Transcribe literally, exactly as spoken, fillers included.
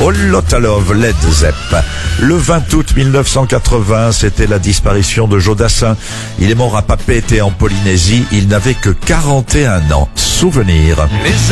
Whole Lotta Love, Led Zepp. Le vingt août mille neuf cent quatre-vingts, c'était la disparition de Joe Dassin. Il est mort à Papeete en Polynésie. Il n'avait que quarante et un ans. Souvenir.